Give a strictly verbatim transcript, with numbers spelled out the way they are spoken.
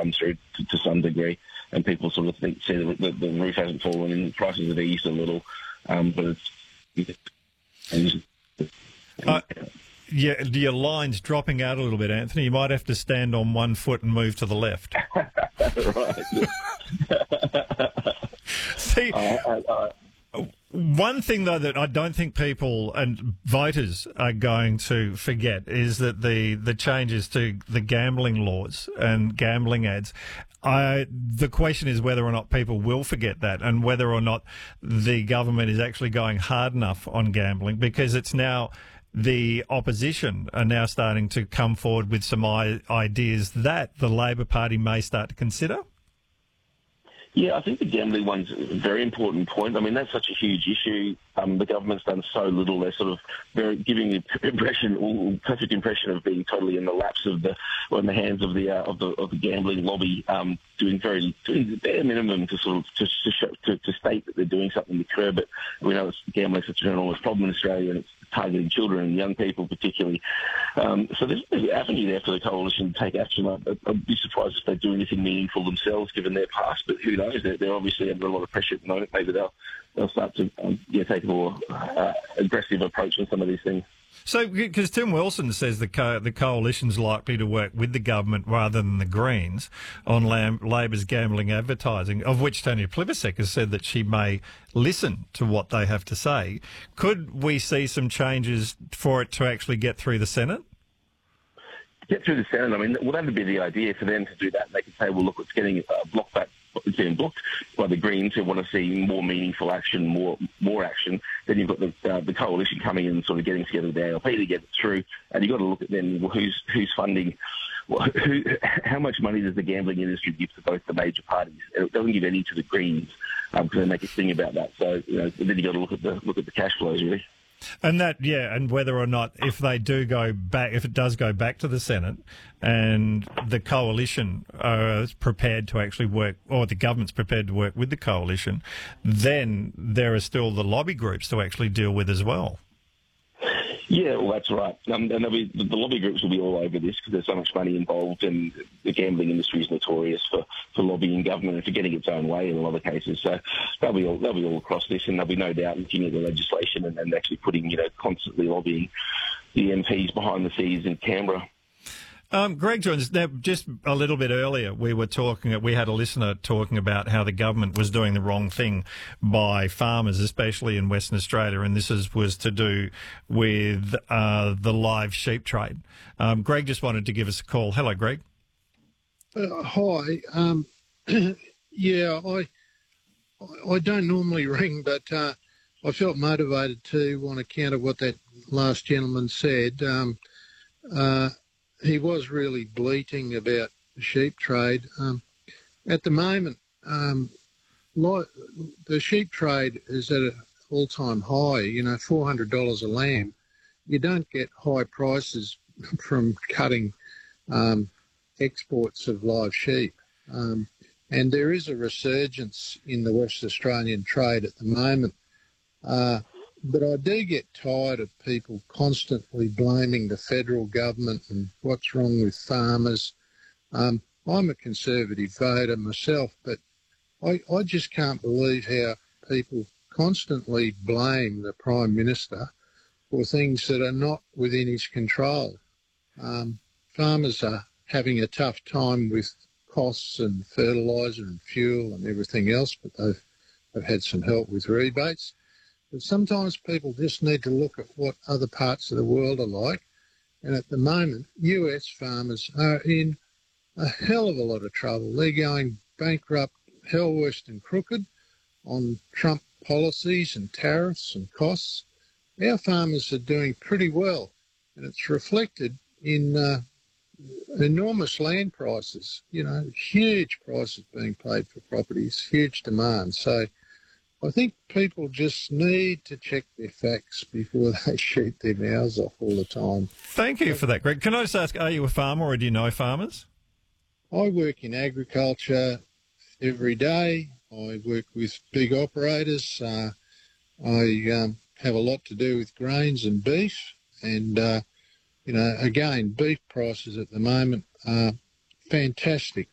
come through to, to some degree, and people sort of think see that the, the roof hasn't fallen and prices have eased a little, um, but it's. it's uh, yeah, your line's dropping out a little bit, Anthony. You might have to stand on one foot and move to the left. Right. See. Uh, uh, uh, One thing, though, that I don't think people and voters are going to forget is that the, the changes to the gambling laws and gambling ads, I, the question is whether or not people will forget that and whether or not the government is actually going hard enough on gambling, because it's now the opposition are now starting to come forward with some I- ideas that the Labor Party may start to consider. Yeah, I think the gambling one's a very important point. I mean, that's such a huge issue. Um, the government's done so little. They're sort of very giving the impression, or perfect impression, of being totally in the laps of the, or in the hands of the uh, of the of the gambling lobby, um, doing very doing the bare minimum to sort of to to, show, to to state that they're doing something to curb it. We know it's gambling such an enormous problem in Australia, and it's targeting children and young people particularly. Um, so there's, there's an avenue there for the coalition to take action. I'd, I'd be surprised if they do anything meaningful themselves, given their past. But who knows? They're, they're obviously under a lot of pressure at the moment. Maybe they'll they'll start to um, yeah, take a more uh, aggressive approach on some of these things. So, because Tim Wilson says the co- the coalition's likely to work with the government rather than the Greens on Lam- Labor's gambling advertising, of which Tanya Plibersek has said that she may listen to what they have to say. Could we see some changes for it to actually get through the Senate? Get through the Senate. I mean, well, that would be the idea for them to do that. They could say, well, look, it's getting uh, blocked back. It's getting blocked by the Greens, who want to see more meaningful action, more more action. Then you've got the uh, the coalition coming in and sort of getting together with the A L P to get it through. And you've got to look at then, well, who's who's funding, well, who, how much money does the gambling industry give to both the major parties? It doesn't give any to the Greens um, because they make a thing about that. So you know, then you've got to look at the look at the cash flows really. And that, yeah, and whether or not, if they do go back, if it does go back to the Senate and the coalition are prepared to actually work, or the government's prepared to work with the coalition, then there are still the lobby groups to actually deal with as well. Yeah, well, that's right. Um, and be, the, the lobby groups will be all over this because there's so much money involved, and the gambling industry is notorious for, for lobbying government and for getting its own way in a lot of cases. So they'll be all they'll be all across this, and there'll be no doubt looking at the legislation and, and actually putting, you know, constantly lobbying the M Ps behind the scenes in Canberra. Um, Greg joins us. Now, just a little bit earlier, we were talking, we had a listener talking about how the government was doing the wrong thing by farmers, especially in Western Australia, and this is, was to do with uh, the live sheep trade. Um, Greg just wanted to give us a call. Hello, Greg. Uh, hi. Um, yeah, I I don't normally ring, but uh, I felt motivated to on account of what that last gentleman said. Um, uh, He was really bleating about the sheep trade. Um, at the moment, um, the sheep trade is at an all-time high, you know, four hundred dollars a lamb. You don't get high prices from cutting um, exports of live sheep. Um, and there is a resurgence in the West Australian trade at the moment. Uh, But I do get tired of people constantly blaming the federal government and what's wrong with farmers. Um, I'm a Conservative voter myself, but I, I just can't believe how people constantly blame the Prime Minister for things that are not within his control. Um, farmers are having a tough time with costs and fertiliser and fuel and everything else, but they've, they've had some help with rebates. But sometimes people just need to look at what other parts of the world are like. And at the moment, U S farmers are in a hell of a lot of trouble. They're going bankrupt, hell worse than crooked on Trump policies and tariffs and costs. Our farmers are doing pretty well, and it's reflected in uh, enormous land prices, you know, huge prices being paid for properties, huge demand. So I think people just need to check their facts before they shoot their mouths off all the time. Thank you for that, Greg. Can I just ask, are you a farmer or do you know farmers? I work in agriculture every day. I work with big operators. Uh, I um, have a lot to do with grains and beef. And, uh, you know, again, beef prices at the moment are fantastic.